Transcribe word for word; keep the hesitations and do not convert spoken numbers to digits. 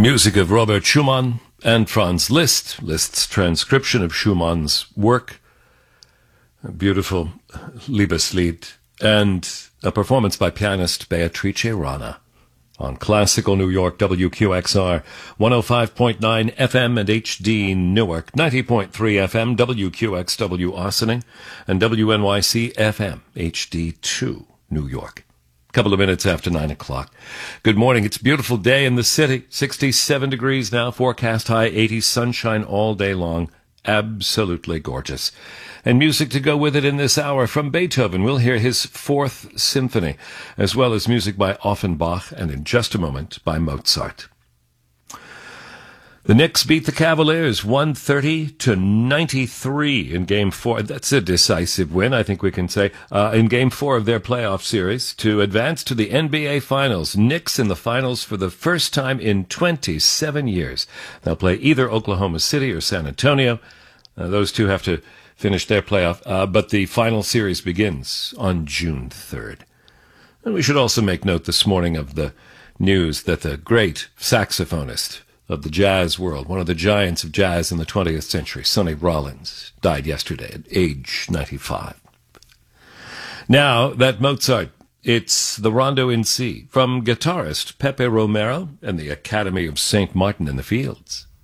Music of Robert Schumann and Franz Liszt. Liszt's transcription of Schumann's work, a beautiful Liebeslied, and a performance by pianist Beatrice Rana on Classical New York, W Q X R, one oh five point nine F M and H D Newark, ninety point three F M, W Q X W Ossining, and W N Y C F M, H D two New York. Couple of minutes after nine o'clock. Good morning. It's a beautiful day in the city. sixty-seven degrees now. Forecast high eighty. Sunshine all day long. Absolutely gorgeous. And music to go with it in this hour from Beethoven. We'll hear his Fourth Symphony, as well as music by Offenbach, and in just a moment by Mozart. The Knicks beat the Cavaliers one thirty to ninety-three in Game Four. That's a decisive win, I think we can say, uh, in Game Four of their playoff series to advance to the N B A Finals. Knicks in the finals for the first time in twenty-seven years. They'll play either Oklahoma City or San Antonio. Uh, those two have to finish their playoff, uh, but the final series begins on June third. And we should also make note this morning of the news that the great saxophonist of the jazz world, one of the giants of jazz in the twentieth century, Sonny Rollins, died yesterday at age ninety-five. Now, that Mozart, it's the Rondo in C, from guitarist Pepe Romero and the Academy of Saint Martin in the Fields.